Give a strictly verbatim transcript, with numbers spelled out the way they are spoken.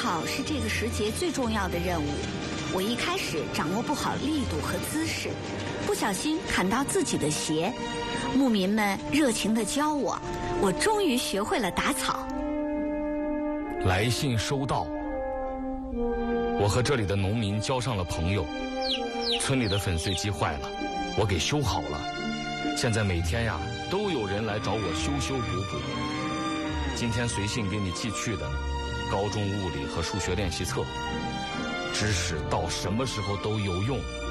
跑是这个时节最重要的任务。我一开始掌握不好力度和姿势，不小心砍到自己的鞋。牧民们热情地教我，我终于学会了打草。 来信收到，我和这里的农民交上了朋友。村里的粉碎机坏了，我给修好了。现在每天呀，都有人来找我修修补补。今天随信给你寄去的高中物理和数学练习册，知识到什么时候都有用。